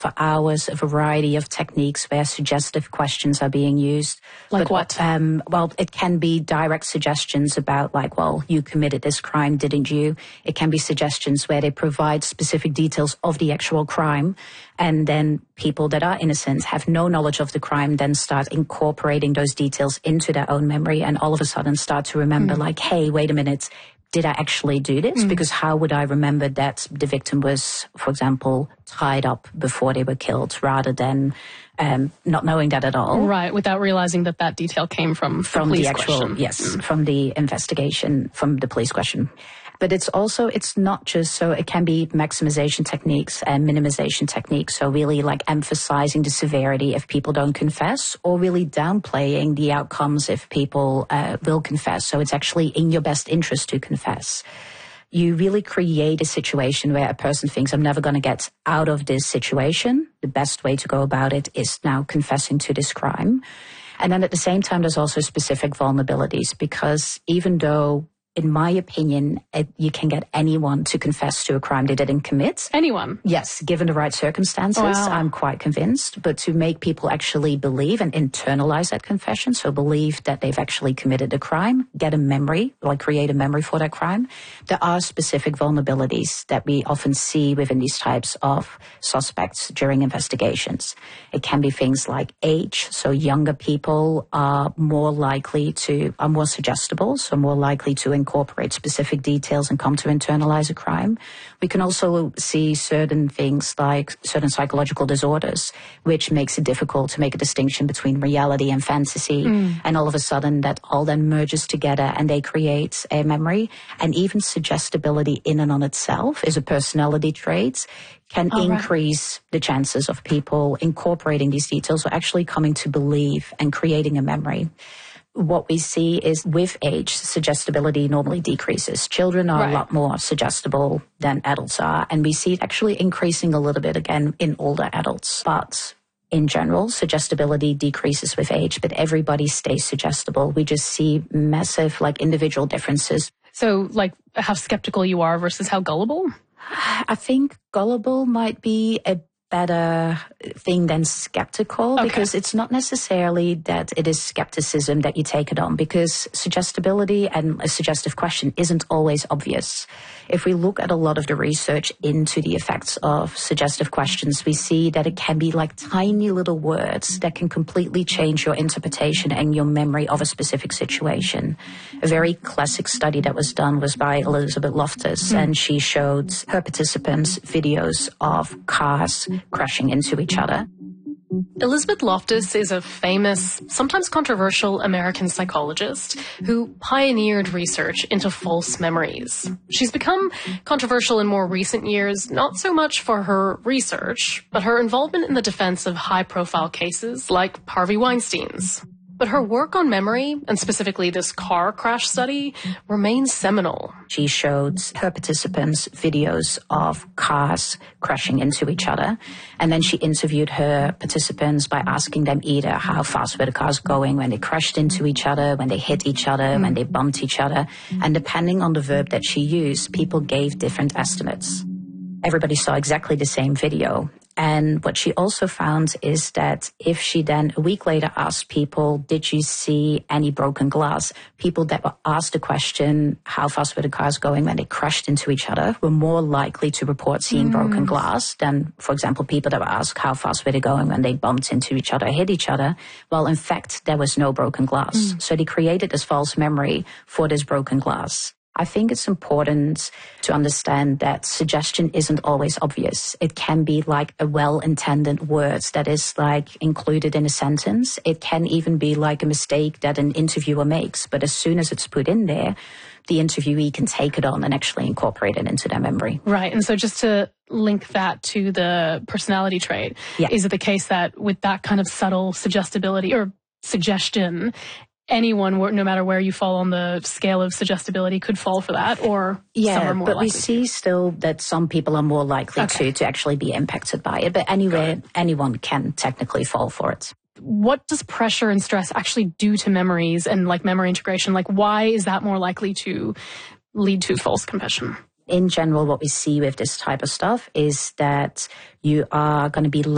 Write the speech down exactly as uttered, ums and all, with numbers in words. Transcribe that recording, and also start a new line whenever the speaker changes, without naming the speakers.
for hours a variety of techniques where suggestive questions are being used.
Like
but,
what?
Um, well, it can be direct suggestions about like, well, you committed this crime, didn't you? It can be suggestions where they provide specific details of the actual crime. And then people that are innocent have no knowledge of the crime, then start incorporating those details into their own memory and all of a sudden start to remember mm. like, hey, wait a minute. Did I actually do this? Mm. Because how would I remember that the victim was, for example, tied up before they were killed rather than um, not knowing that at all?
Right, without realizing that that detail came from,
from
the,
the actual,
question.
yes,
mm.
from the investigation, from the police question. But it's also, it's not just, so it can be maximization techniques and minimization techniques. So really like emphasizing the severity if people don't confess or really downplaying the outcomes if people uh, will confess. So it's actually in your best interest to confess. You really create a situation where a person thinks, I'm never going to get out of this situation. The best way to go about it is now confessing to this crime. And then at the same time, there's also specific vulnerabilities because even though in my opinion, it, you can get anyone to confess to a crime they didn't commit.
Anyone?
Yes, given the right circumstances,
wow.
I'm quite convinced. But to make people actually believe and internalize that confession, so believe that they've actually committed a crime, get a memory, like create a memory for that crime, there are specific vulnerabilities that we often see within these types of suspects during investigations. It can be things like age, so younger people are more likely to, are more suggestible, so more likely to incorporate specific details and come to internalize a crime. We can also see certain things like certain psychological disorders, which makes it difficult to make a distinction between reality and fantasy. Mm. And all of a sudden that all then merges together and they create a memory. And even suggestibility in and on itself is a personality trait, can all increase right. the chances of people incorporating these details or actually coming to believe and creating a memory. What we see is with age, suggestibility normally decreases. Children are right. a lot more suggestible than adults are, and we see it actually increasing a little bit again in older adults. But in general, suggestibility decreases with age, but everybody stays suggestible. We just see massive, like, individual differences.
So, like, how skeptical you are versus how gullible?
I think gullible might be a better thing than skeptical okay. because it's not necessarily that it is skepticism that you take it on because suggestibility and a suggestive question isn't always obvious. If we look at a lot of the research into the effects of suggestive questions, we see that it can be like tiny little words that can completely change your interpretation and your memory of a specific situation. A very classic study that was done was by Elizabeth Loftus, mm. and she showed her participants videos of cars crashing into each other.
Elizabeth Loftus is a famous, sometimes controversial American psychologist who pioneered research into false memories. She's become controversial in more recent years, not so much for her research, but her involvement in the defense of high-profile cases like Harvey Weinstein's. But her work on memory, and specifically this car crash study, remains seminal.
She showed her participants videos of cars crashing into each other. And then she interviewed her participants by asking them either how fast were the cars going when they crashed into each other, when they hit each other, mm. when they bumped each other. And depending on the verb that she used, people gave different estimates. Everybody saw exactly the same video. And what she also found is that if she then a week later asked people, did you see any broken glass? People that were asked the question, how fast were the cars going when they crashed into each other, were more likely to report seeing mm. broken glass than, for example, people that were asked how fast were they going when they bumped into each other, hit each other. Well, in fact, there was no broken glass. Mm. So they created this false memory for this broken glass. I think it's important to understand that suggestion isn't always obvious. It can be like a well-intended word that is like included in a sentence. It can even be like a mistake that an interviewer makes. But as soon as it's put in there, the interviewee can take it on and actually incorporate it into their memory.
Right. And so just to link that to the personality trait, yeah. is it the case that with that kind of subtle suggestibility or suggestion, anyone, no matter where you fall on the scale of suggestibility, could fall for that, or
yeah,
some are more
but
likely
we see
to?
Still that some people are more likely
okay.
to, to actually be impacted by it. But anyway, anyone can technically fall for it.
What does pressure and stress actually do to memories and like memory integration? Like, why is that more likely to lead to false confession?
In general, what we see with this type of stuff is that you are going to be